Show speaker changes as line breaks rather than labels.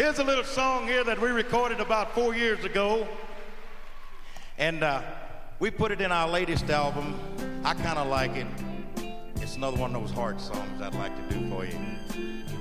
here's a little song here that we recorded about 4 years ago. And we put it in our latest album. I kind of like it. It's another one of those hard songs I'd like to do for you.